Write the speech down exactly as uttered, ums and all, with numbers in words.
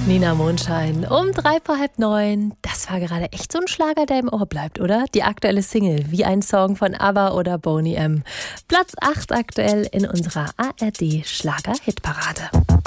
Nina Mondschein um drei vor halb neun. Das war gerade echt so ein Schlager, der im Ohr bleibt, oder? Die aktuelle Single, wie ein Song von ABBA oder Boney M. Platz acht aktuell in unserer A R D Schlager-Hitparade.